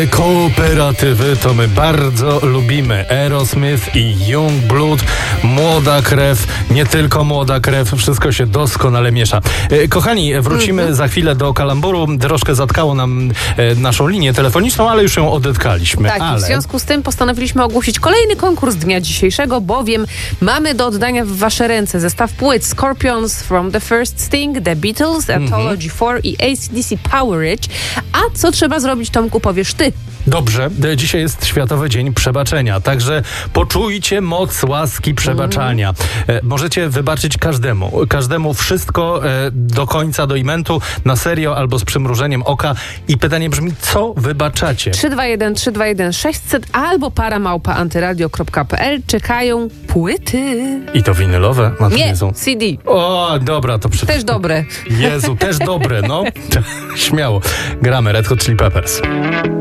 Kooperatywy to my bardzo lubimy. Aerosmith i Youngblood, młoda krew, nie tylko młoda krew, wszystko się doskonale miesza. Kochani, wrócimy za chwilę do kalamburu. Troszkę zatkało nam naszą linię telefoniczną, ale już ją odetkaliśmy. Tak, w związku z tym postanowiliśmy ogłosić kolejny konkurs dnia dzisiejszego, bowiem mamy do oddania w wasze ręce zestaw płyt Scorpions, From the First Sting, The Beatles, Anthology 4 i AC/DC Powerage. A co trzeba zrobić, Tomku, powiesz ty? Dobrze, dzisiaj jest Światowy Dzień Przebaczenia, także poczujcie moc łaski przebaczania. Możecie wybaczyć każdemu wszystko do końca, do imentu, na serio albo z przymrużeniem oka. I pytanie brzmi, co wybaczacie? 321 600 albo para@antyradio.pl czekają płyty. I to winylowe? Nie, CD. O, dobra, to Też dobre. Jezu, też dobre, no. Śmiało. Gramy Red Hot Chili Peppers.